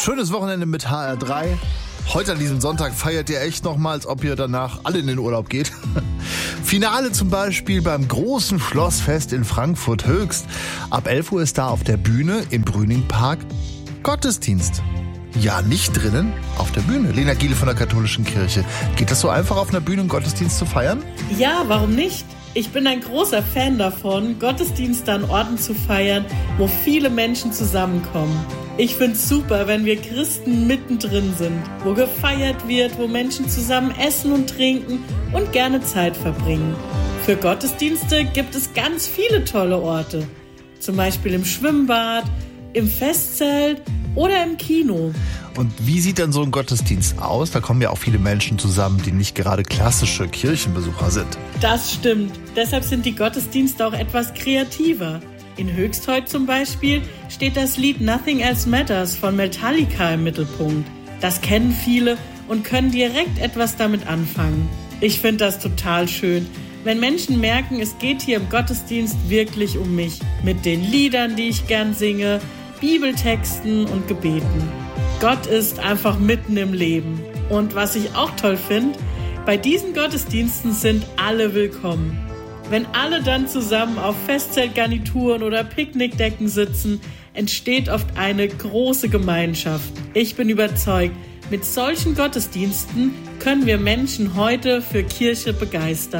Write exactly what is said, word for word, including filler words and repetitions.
Schönes Wochenende mit H R drei. Heute an diesem Sonntag feiert ihr echt nochmal, als ob ihr danach alle in den Urlaub geht. Finale zum Beispiel beim großen Schlossfest in Frankfurt Höchst. Ab elf Uhr ist da auf der Bühne im Brüningpark Gottesdienst. Ja, nicht drinnen, auf der Bühne. Lena Giele von der Katholischen Kirche. Geht das so einfach, auf einer Bühne einen Gottesdienst zu feiern? Ja, warum nicht? Ich bin ein großer Fan davon, Gottesdienste an Orten zu feiern, wo viele Menschen zusammenkommen. Ich find's super, wenn wir Christen mittendrin sind, wo gefeiert wird, wo Menschen zusammen essen und trinken und gerne Zeit verbringen. Für Gottesdienste gibt es ganz viele tolle Orte. Zum Beispiel im Schwimmbad, im Festzelt oder im Kino. Und wie sieht dann so ein Gottesdienst aus? Da kommen ja auch viele Menschen zusammen, die nicht gerade klassische Kirchenbesucher sind. Das stimmt. Deshalb sind die Gottesdienste auch etwas kreativer. In Höchsthäut zum Beispiel steht das Lied Nothing Else Matters von Metallica im Mittelpunkt. Das kennen viele und können direkt etwas damit anfangen. Ich finde das total schön, wenn Menschen merken, es geht hier im Gottesdienst wirklich um mich. Mit den Liedern, die ich gern singe, Bibeltexten und Gebeten. Gott ist einfach mitten im Leben. Und was ich auch toll finde, bei diesen Gottesdiensten sind alle willkommen. Wenn alle dann zusammen auf Festzeltgarnituren oder Picknickdecken sitzen, entsteht oft eine große Gemeinschaft. Ich bin überzeugt, mit solchen Gottesdiensten können wir Menschen heute für Kirche begeistern.